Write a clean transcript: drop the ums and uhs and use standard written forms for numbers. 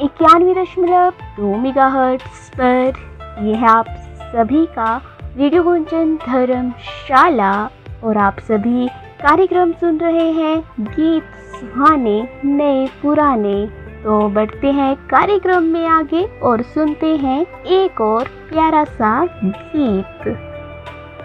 91.2 megahertz पर यह है आप सभी का रेडियो गुंजन धर्मशाला और आप सभी कार्यक्रम सुन रहे हैं गीत सुहाने नए पुराने। तो बढ़ते हैं कार्यक्रम में आगे और सुनते हैं एक और प्यारा सा गीत।